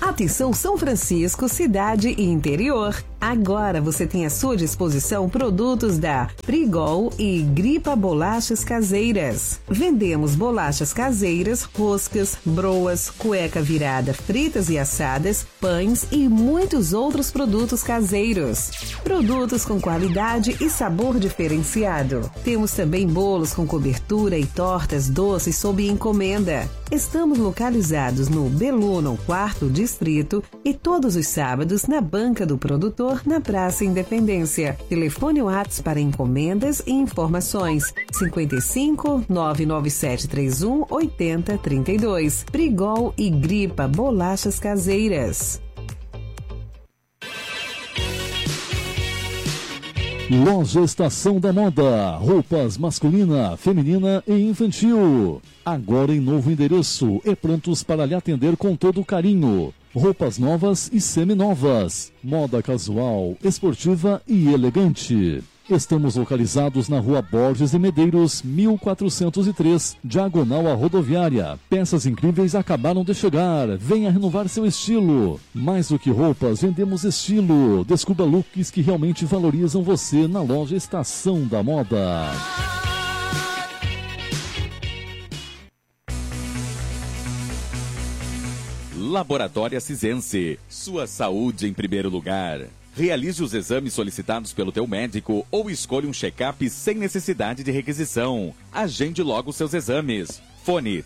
Atenção São Francisco, cidade e interior. Agora você tem à sua disposição produtos da Prigol e Gripa Bolachas Caseiras. Vendemos bolachas caseiras, roscas, broas, cueca virada, fritas e assadas, pães e muitos outros produtos caseiros. Produtos com qualidade e sabor diferenciado. Temos também bolos com cobertura e tortas doces sob encomenda. Estamos localizados no Beluno, 4º Distrito, e todos os sábados na Banca do Produtor, na Praça Independência. Telefone WhatsApp para encomendas e informações: 55 99731 8032. Prigol e Gripa Bolachas Caseiras. Loja Estação da Moda, roupas masculina, feminina e infantil. Agora em novo endereço e prontos para lhe atender com todo carinho. Roupas novas e seminovas, moda casual, esportiva e elegante. Estamos localizados na Rua Borges e Medeiros, 1403, diagonal à rodoviária. Peças incríveis acabaram de chegar. Venha renovar seu estilo. Mais do que roupas, vendemos estilo. Descubra looks que realmente valorizam você na loja Estação da Moda. Laboratório Acisense. Sua saúde em primeiro lugar. Realize os exames solicitados pelo teu médico ou escolha um check-up sem necessidade de requisição. Agende logo seus exames. Fone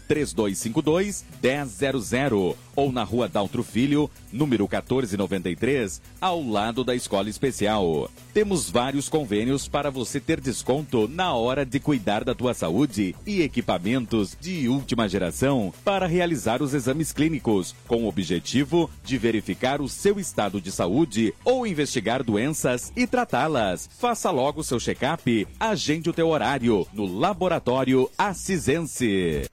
3252-1000 ou na Rua Daltro Filho, número 1493, ao lado da Escola Especial. Temos vários convênios para você ter desconto na hora de cuidar da tua saúde e equipamentos de última geração para realizar os exames clínicos, com o objetivo de verificar o seu estado de saúde ou investigar doenças e tratá-las. Faça logo o seu check-up, agende o teu horário no Laboratório Acisense.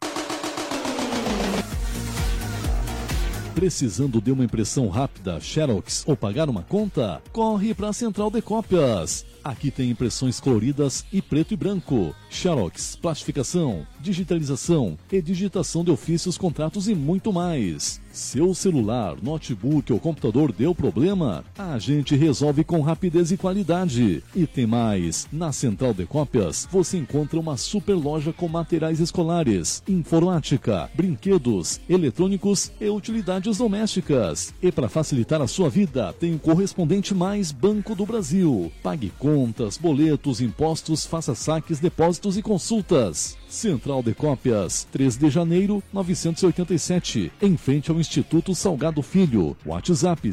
Precisando de uma impressão rápida, Xerox ou pagar uma conta? Corre para a Central de Cópias. Aqui tem impressões coloridas e preto e branco, Xerox, plastificação, digitalização e digitação de ofícios, contratos e muito mais. Seu celular, notebook ou computador deu problema? A gente resolve com rapidez e qualidade. E tem mais, na Central de Cópias você encontra uma super loja com materiais escolares, informática, brinquedos, eletrônicos e utilidades domésticas. E para facilitar a sua vida, tem o correspondente mais Banco do Brasil. Pague contas, boletos, impostos, faça saques, depósitos e consultas. Central de Cópias, 3 de janeiro, 987, em frente ao Instituto Salgado Filho. WhatsApp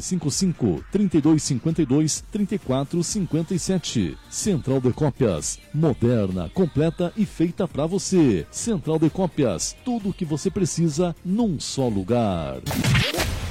55-3252-3457. Central de Cópias, moderna, completa e feita para você. Central de Cópias, tudo o que você precisa num só lugar.